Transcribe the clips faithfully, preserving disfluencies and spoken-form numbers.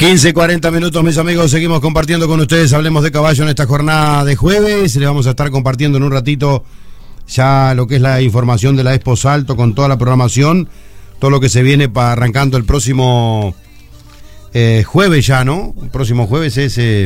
quince, cuarenta minutos, mis amigos, seguimos compartiendo con ustedes. Hablemos de caballo en esta jornada de jueves. Le vamos a estar compartiendo en un ratito ya lo que es la información de la Expo Salto con toda la programación, todo lo que se viene para arrancando el próximo eh, jueves ya, ¿no? El próximo jueves es, eh,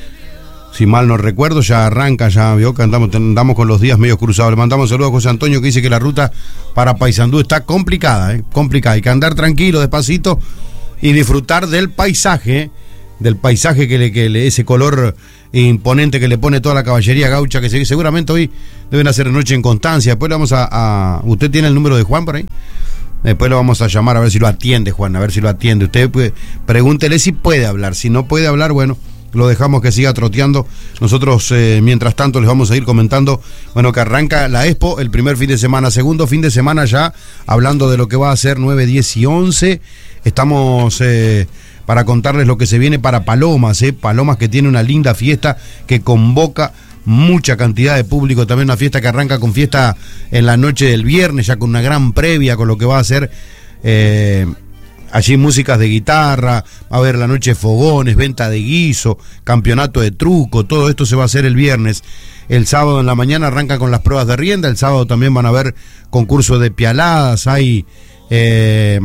si mal no recuerdo, ya arranca, ya vio que andamos, andamos con los días medio cruzados. Le mandamos saludos a José Antonio, que dice que la ruta para Paysandú está complicada, ¿eh? Complicada. Hay que andar tranquilo, despacito y disfrutar del paisaje, del paisaje que le, que le, ese color imponente que le pone toda la caballería gaucha, que se, seguramente hoy deben hacer noche en Constancia. Después le vamos a, a... ¿Usted tiene el número de Juan por ahí? Después lo vamos a llamar a ver si lo atiende, Juan, a ver si lo atiende. Usted puede, pregúntele si puede hablar. Si no puede hablar, bueno, lo dejamos que siga troteando. Nosotros, eh, mientras tanto, les vamos a ir comentando, bueno, que arranca la Expo el primer fin de semana, segundo fin de semana ya, hablando de lo que va a ser nueve, diez y once. Estamos eh, para contarles lo que se viene para Palomas, eh, Palomas que tiene una linda fiesta que convoca mucha cantidad de público, también una fiesta que arranca con fiesta en la noche del viernes, ya con una gran previa, con lo que va a ser eh, allí músicas de guitarra, va a haber la noche de fogones, venta de guiso, campeonato de truco, todo esto se va a hacer el viernes. El sábado en la mañana arranca con las pruebas de rienda, el sábado también van a haber concursos de pialadas, hay eh,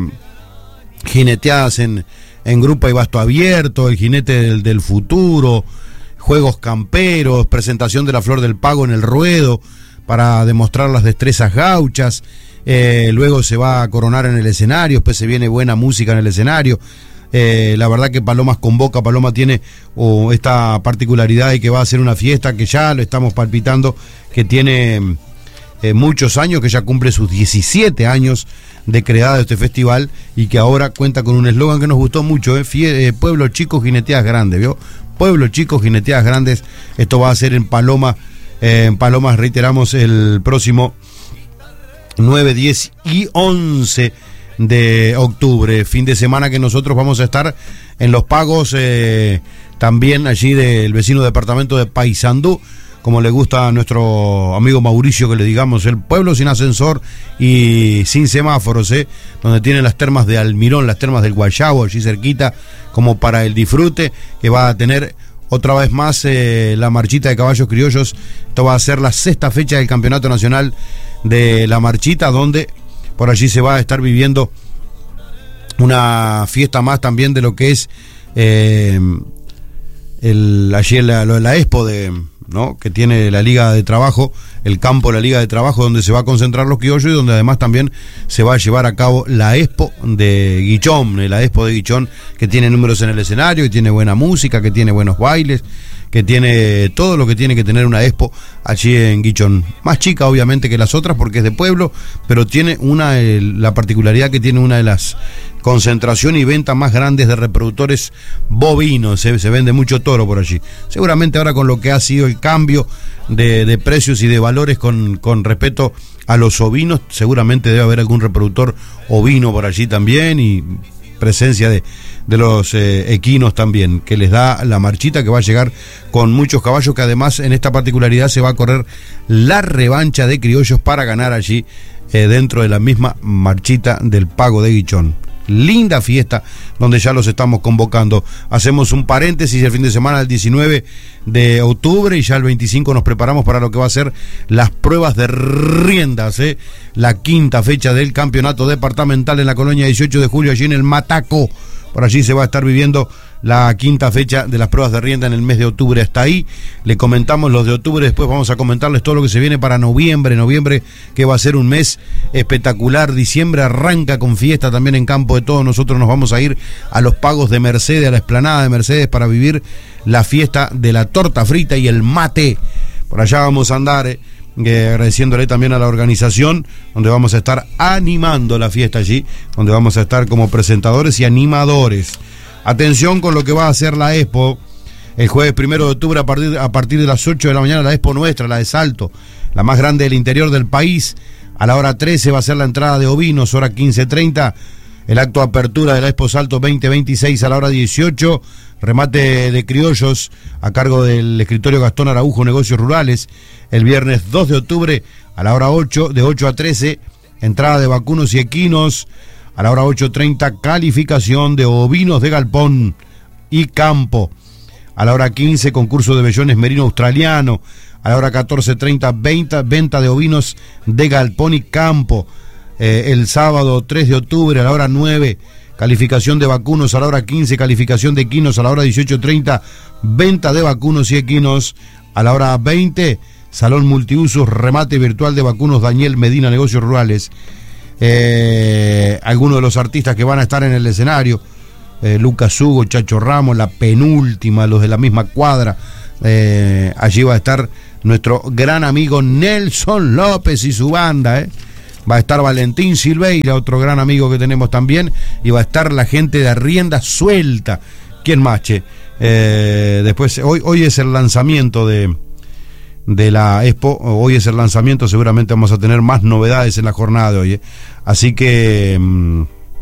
jineteadas en, en grupa y basto abierto, el jinete del, del futuro, juegos camperos, presentación de la Flor del Pago en el ruedo para demostrar las destrezas gauchas. Eh, luego se va a coronar en el escenario, después se viene buena música en el escenario. Eh, la verdad que Palomas convoca, Paloma tiene oh, esta particularidad de que va a ser una fiesta que ya lo estamos palpitando, que tiene eh, muchos años, que ya cumple sus diecisiete años de creada este festival y que ahora cuenta con un eslogan que nos gustó mucho, eh, Fie- eh, Pueblo Chico, Jineteas Grandes, ¿vio? Pueblo Chico, Jineteas Grandes. Esto va a ser en Paloma, eh, en Palomas, reiteramos, el próximo nueve, diez y once de octubre, fin de semana que nosotros vamos a estar en los pagos eh, también allí del vecino departamento de Paysandú, como le gusta a nuestro amigo Mauricio que le digamos, el pueblo sin ascensor y sin semáforos, eh, donde tienen las termas de Almirón, las termas del Guayabo, allí cerquita, como para el disfrute, que va a tener otra vez más eh, la marchita de caballos criollos. Esto va a ser la sexta fecha del Campeonato Nacional de la Marchita, donde por allí se va a estar viviendo una fiesta más también de lo que es eh, el, allí la, lo de la Expo de, ¿no? que tiene la Liga de Trabajo, el campo de la Liga de Trabajo, donde se va a concentrar los criollos y donde además también se va a llevar a cabo la Expo de Guichón, la Expo de Guichón, que tiene números en el escenario, que tiene buena música, que tiene buenos bailes, que tiene todo lo que tiene que tener una Expo allí en Guichón. Más chica obviamente que las otras porque es de pueblo, pero tiene una eh, la particularidad que tiene una de las concentración y venta más grandes de reproductores bovinos, se, se vende mucho toro por allí. Seguramente ahora con lo que ha sido el cambio de, de precios y de valores con, con respecto a los ovinos, seguramente debe haber algún reproductor ovino por allí también y presencia de, de los eh, equinos también, que les da la marchita, que va a llegar con muchos caballos, que además en esta particularidad se va a correr la revancha de criollos para ganar allí eh, dentro de la misma marchita del Pago de Guichón. Linda fiesta donde ya los estamos convocando. Hacemos un paréntesis el fin de semana del diecinueve de octubre y ya el veinticinco nos preparamos para lo que va a ser las pruebas de riendas, ¿eh? La quinta fecha del campeonato departamental en la colonia dieciocho de julio, allí en el Mataco. Por allí se va a estar viviendo la quinta fecha de las pruebas de rienda en el mes de octubre. Hasta ahí le comentamos los de octubre, después vamos a comentarles todo lo que se viene para noviembre, noviembre que va a ser un mes espectacular. Diciembre arranca con fiesta también en Campo de Todos. Nosotros nos vamos a ir a los pagos de Mercedes, a la explanada de Mercedes, para vivir la fiesta de la torta frita y el mate. Por allá vamos a andar eh, eh, agradeciéndole también a la organización, donde vamos a estar animando la fiesta allí, donde vamos a estar como presentadores y animadores. Atención con lo que va a ser la Expo el jueves primero de octubre a partir, a partir de las ocho de la mañana, la Expo nuestra, la de Salto, la más grande del interior del país. A la hora trece va a ser la entrada de ovinos, hora quince treinta, el acto de apertura de la Expo Salto veinte veintiséis a la hora dieciocho, remate de criollos a cargo del escritorio Gastón Araujo, Negocios Rurales, el viernes dos de octubre a la hora ocho, de ocho a trece, entrada de vacunos y equinos. A la hora ocho treinta, calificación de ovinos de galpón. y Campo. A la hora quince, concurso de vellones merino australiano. A la hora catorce treinta, venta, venta de ovinos de galpón y campo. Eh, el sábado tres de octubre, a la hora nueve, calificación de vacunos. A la hora quince, calificación de equinos. A la hora dieciocho treinta, venta de vacunos y equinos. A la hora veinte, salón multiusos, remate virtual de vacunos Daniel Medina, negocios rurales. Eh, algunos de los artistas que van a estar en el escenario: eh, Lucas Hugo, Chacho Ramos, la penúltima, los de la misma cuadra. Eh, allí va a estar nuestro gran amigo Nelson López y su banda, eh. Va a estar Valentín Silveira, otro gran amigo que tenemos también, y va a estar la gente de Rienda Suelta. ¿Quién más, che? Eh, después, hoy, hoy es el lanzamiento de, de la Expo, hoy es el lanzamiento, seguramente vamos a tener más novedades en la jornada de hoy, eh. Así que mmm,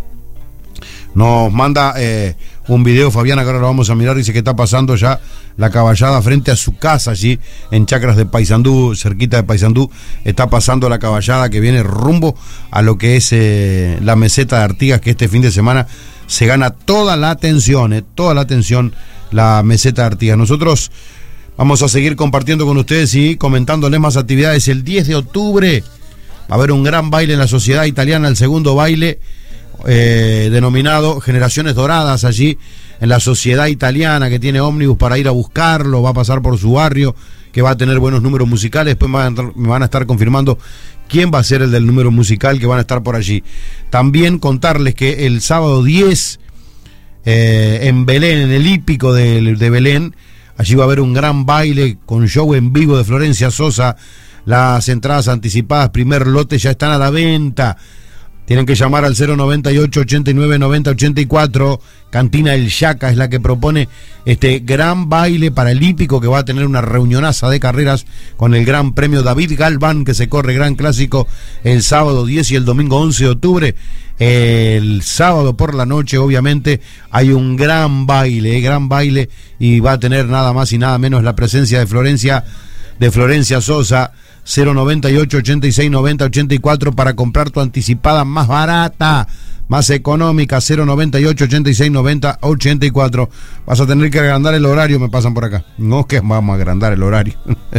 nos manda eh, un video Fabiana, que ahora lo vamos a mirar, dice que está pasando ya la caballada frente a su casa allí en Chacras de Paysandú, cerquita de Paysandú. Está pasando la caballada que viene rumbo a lo que es eh, la meseta de Artigas, que este fin de semana se gana toda la atención, eh, toda la atención la meseta de Artigas. Nosotros vamos a seguir compartiendo con ustedes y comentándoles más actividades. El diez de octubre va a haber un gran baile en la Sociedad Italiana, el segundo baile eh, denominado Generaciones Doradas, allí en la Sociedad Italiana, que tiene ómnibus para ir a buscarlo, va a pasar por su barrio, que va a tener buenos números musicales. Después me van a, me van a estar confirmando quién va a ser el del número musical que van a estar por allí. También contarles que el sábado diez, eh, en Belén, en el hípico de, de Belén, allí va a haber un gran baile con show en vivo de Florencia Sosa. Las entradas anticipadas, primer lote, ya están a la venta. Tienen que llamar al cero noventa y ocho, ochenta y nueve, noventa, ochenta y cuatro. Cantina El Yaca es la que propone este gran baile para el hípico, que va a tener una reunionaza de carreras con el Gran Premio David Galván, que se corre Gran Clásico el sábado diez y el domingo once de octubre. El sábado por la noche, obviamente, hay un gran baile, eh, gran baile, y va a tener nada más y nada menos la presencia de Florencia, de Florencia Sosa. Cero noventa y ocho, ochenta y seis, noventa, ochenta y cuatro para comprar tu anticipada más barata, más económica. Cero noventa y ocho, ochenta y seis, noventa, ochenta y cuatro. Vas a tener que agrandar el horario, me pasan por acá. No es que vamos a agrandar el horario.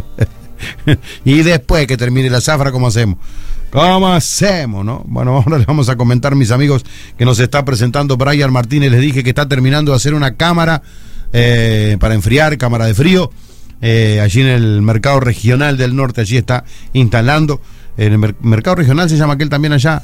Y después que termine la zafra, ¿cómo hacemos? ¿Cómo hacemos, no? Bueno, ahora les vamos a comentar, mis amigos, que nos está presentando Brian Martínez. Les dije que está terminando de hacer una cámara eh, para enfriar, cámara de frío. Eh, allí en el Mercado Regional del Norte, allí está instalando. En el mer- Mercado Regional se llama aquel también allá,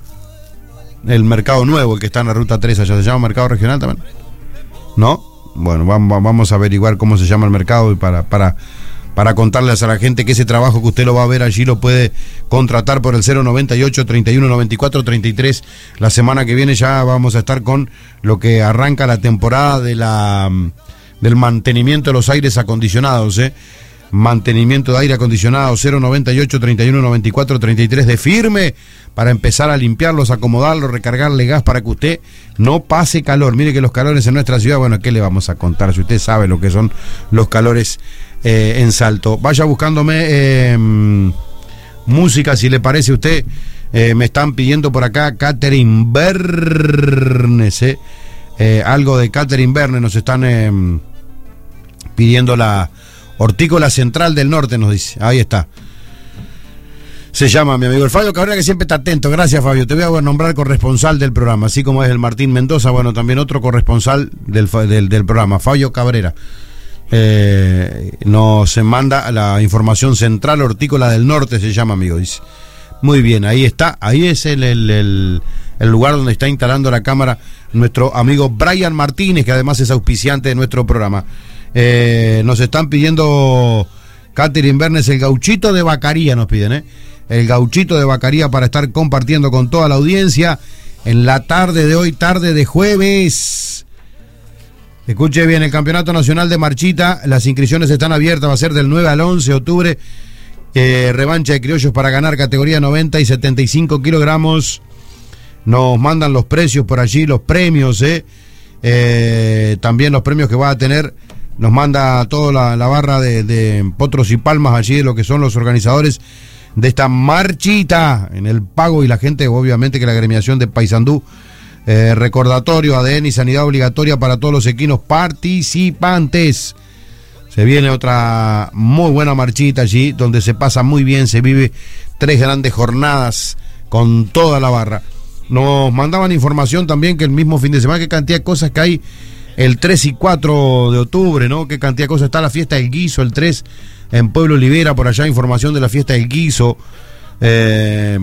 el Mercado Nuevo, el que está en la Ruta tres, allá se llama Mercado Regional también, ¿no? Bueno, vamos, vamos a averiguar cómo se llama el mercado y para, para, para contarles a la gente que ese trabajo que usted lo va a ver allí lo puede contratar por el cero noventa y ocho, treinta y uno, noventa y cuatro, treinta y tres. La semana que viene ya vamos a estar con lo que arranca la temporada de la... del mantenimiento de los aires acondicionados, ¿eh? Mantenimiento de aire acondicionado, cero noventa y ocho, treinta y uno, noventa y cuatro, treinta y tres de firme, para empezar a limpiarlos, acomodarlos, recargarle gas para que usted no pase calor. Mire que los calores en nuestra ciudad, bueno, ¿qué le vamos a contar? Si usted sabe lo que son los calores eh, en Salto. Vaya buscándome eh, música, si le parece a usted. Eh, me están pidiendo por acá Catherine Bernes, ¿eh? Eh, algo de Catherine Bernes nos están eh, pidiendo. La Hortícola Central del Norte, nos dice. Ahí está. Se llama mi amigo el Fabio Cabrera, que siempre está atento. Gracias, Fabio. Te voy a nombrar corresponsal del programa, así como es el Martín Mendoza. Bueno, también otro corresponsal del, del, del programa, Fabio Cabrera. Eh, nos manda la información central. Hortícola del Norte se llama, amigo, dice. Muy bien, ahí está. Ahí es el, el, el, el lugar donde está instalando la cámara nuestro amigo Brian Martínez, que además es auspiciante de nuestro programa. Eh, nos están pidiendo Catherine Bernes, el gauchito de Vacaría, nos piden, ¿eh? El gauchito de Vacaría, para estar compartiendo con toda la audiencia en la tarde de hoy, tarde de jueves. Escuche bien, el Campeonato Nacional de Marchita, las inscripciones están abiertas, va a ser del nueve al once de octubre. Eh, revancha de criollos para ganar categoría noventa y setenta y cinco kilogramos. Nos mandan los precios por allí, los premios, ¿eh? Eh, también los premios que va a tener. Nos manda toda la, la barra de, de Potros y Palmas allí, de lo que son los organizadores de esta marchita en el pago, y la gente, obviamente, que la agremiación de Paysandú Eh, recordatorio, A D N y sanidad obligatoria para todos los equinos participantes. Se viene otra muy buena marchita allí, donde se pasa muy bien, se vive tres grandes jornadas con toda la barra. Nos mandaban información también que el mismo fin de semana, qué cantidad de cosas que hay el tres y cuatro de octubre, ¿no? Qué cantidad de cosas. Está la fiesta del guiso, el tres en Pueblo Olivera, por allá información de la fiesta del guiso, eh,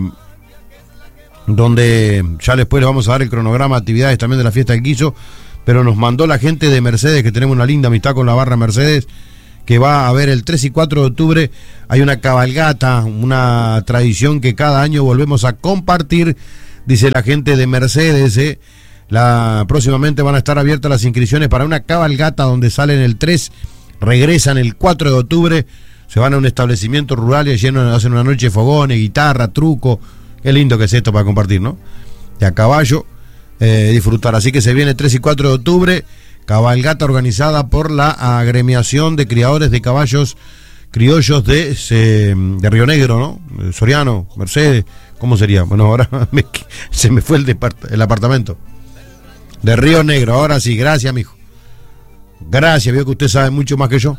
donde ya después les vamos a dar el cronograma de actividades también de la fiesta del guiso, pero nos mandó la gente de Mercedes, que tenemos una linda amistad con la barra Mercedes, que va a haber el tres y cuatro de octubre, hay una cabalgata, una tradición que cada año volvemos a compartir, dice la gente de Mercedes, ¿eh? La, próximamente van a estar abiertas las inscripciones para una cabalgata donde salen el tres, regresan el cuatro de octubre, se van a un establecimiento rural y allí hacen una noche de fogones, guitarra, truco. Qué lindo que es esto para compartir, ¿no? De a caballo, eh, disfrutar. Así que se viene tres y cuatro de octubre, cabalgata organizada por la agremiación de criadores de caballos criollos de, se, de Río Negro, ¿no? Soriano, Mercedes, ¿cómo sería? Bueno, ahora me, se me fue el, depart, el apartamento. De Río Negro, ahora sí, gracias, mijo. Gracias, veo que usted sabe mucho más que yo.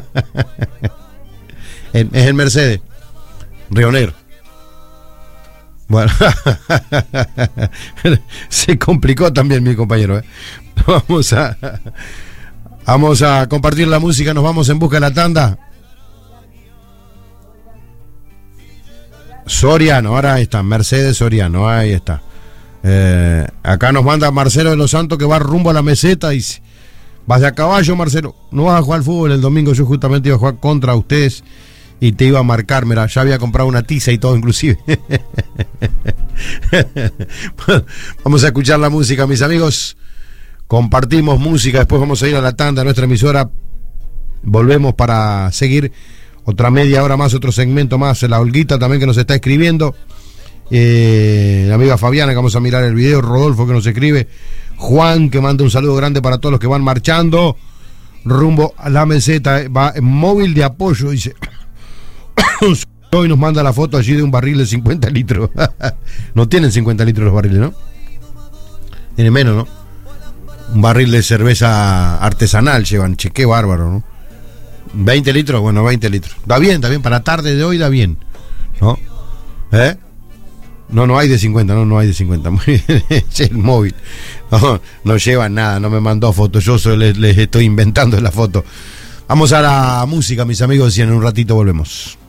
Es el Mercedes, Río Negro. Bueno, se complicó también mi compañero, ¿eh? Vamos a vamos a compartir la música, nos vamos en busca de la tanda. Soriano, ahora ahí está, Mercedes Soriano, ahí está. Eh, acá nos manda Marcelo de los Santos que va rumbo a la meseta y dice: vas de a caballo, Marcelo, no vas a jugar al fútbol el domingo. Yo justamente iba a jugar contra ustedes y te iba a marcar, mira, ya había comprado una tiza y todo inclusive. Vamos a escuchar la música, mis amigos. Compartimos música, después vamos a ir a la tanda, a nuestra emisora. Volvemos para seguir otra media hora más, otro segmento más. La Olguita también que nos está escribiendo. Eh, la amiga Fabiana que vamos a mirar el video. Rodolfo que nos escribe. Juan que manda un saludo grande para todos los que van marchando rumbo a la meseta. Va en móvil de apoyo, dice. Hoy nos manda la foto allí de un barril de cincuenta litros. No tienen cincuenta litros los barriles, ¿no? Tienen menos, ¿no? Un barril de cerveza artesanal llevan, che, qué bárbaro, ¿no? veinte litros, bueno, veinte litros. Da bien, da bien, para la tarde de hoy da bien, ¿no? ¿Eh? No, no hay de cincuenta, no, no hay de cincuenta. Es el móvil. No, no llevan nada, no me mandó fotos, yo solo les, les estoy inventando la foto. Vamos a la música, mis amigos, y en un ratito volvemos.